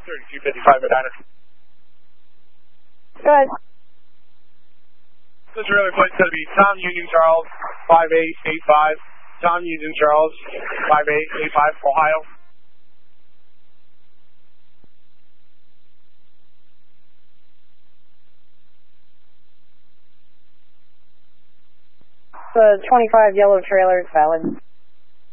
3255 Medina. Go ahead. This really place is going to be Tom Union Charles 5885. Tom Union Charles 5885, Ohio. The 25 yellow trailer is valid.